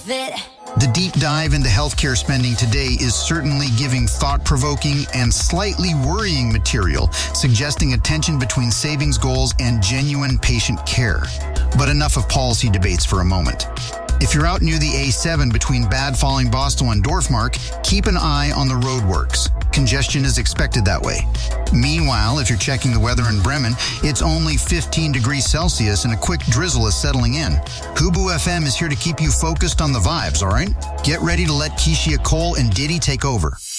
with it. The deep dive into healthcare spending today is certainly giving thought-provoking and slightly worrying material, suggesting a tension between savings goals and genuine patient care. But enough of policy debates for a moment. If you're out near the A7 between Bad Falling-Bostel and Dorfmark, keep an eye on the roadworks. Congestion is expected that way. Meanwhile, if you're checking the weather in Bremen, it's only 15 degrees Celsius and a quick drizzle is settling in. Hubu FM is here to keep you focused on the vibes, all right? Get ready to let Keishia Cole and Diddy take over.